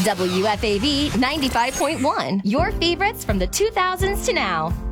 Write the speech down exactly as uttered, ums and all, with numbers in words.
W F A V ninety-five point one, your favorites from the two thousands to now.